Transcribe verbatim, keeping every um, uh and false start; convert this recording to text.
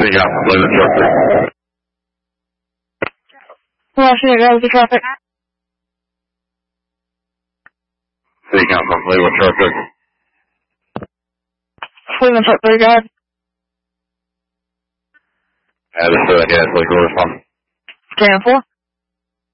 Speak out from Cleveland Church. Well, I see it goes to traffic. Speak out from Cleveland Church. Cleveland Truck three, guard. Understood, yes, we can respond. ten four.